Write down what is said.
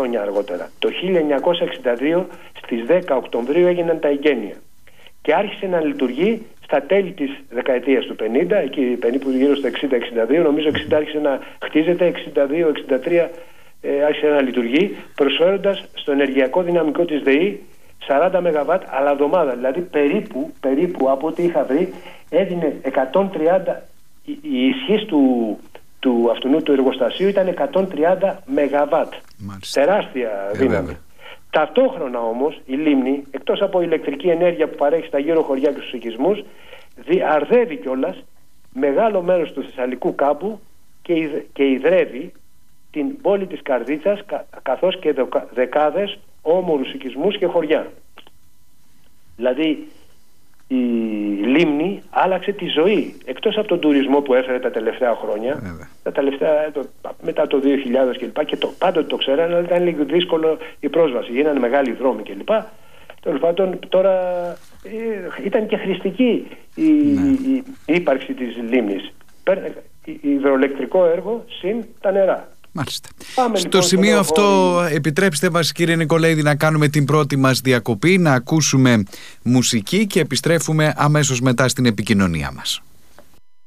χρόνια αργότερα. Το 1962 στις 10 Οκτωβρίου έγιναν τα εγγένεια και άρχισε να λειτουργεί στα τέλη της δεκαετίας του 50, εκεί περίπου γύρω στο 60-62, νομίζω 60 άρχισε να χτίζεται, 62-63 άρχισε να λειτουργεί, προσφέροντας στο ενεργειακό δυναμικό της ΔΕΗ 40 ΜΒ αλλά εβδομάδα. Δηλαδή περίπου από ό,τι είχα βρει έδινε 130, η ισχύς του αυτού του εργοστασίου ήταν 130 ΜΒ. Τεράστια δύναμη. Ταυτόχρονα όμως η λίμνη, εκτός από ηλεκτρική ενέργεια που παρέχει στα γύρω χωριά και στους οικισμούς, αρδεύει κιόλας μεγάλο μέρος του Θεσσαλικού κάμπου και ιδρεύει την πόλη της Καρδίτσας, καθώς και δεκάδες όμορους οικισμούς και χωριά. Δηλαδή η λίμνη άλλαξε τη ζωή, εκτός από τον τουρισμό που έφερε τα τελευταία χρόνια, μετά το 2000 κλπ. Και πάντοτε το ξέρανε, αλλά ήταν λίγο δύσκολο η πρόσβαση, γίνανε μεγάλοι δρόμοι κλπ. Τέλος πάντων, τώρα ήταν και χρηστική η ύπαρξη της λίμνης. Υδροελεκτρικό έργο συν τα νερά. Μάλιστα. Στο σημείο αυτό επιτρέψτε μας, κύριε Νικολαίδη, να κάνουμε την πρώτη μας διακοπή, να ακούσουμε μουσική και επιστρέφουμε αμέσως μετά στην επικοινωνία μας.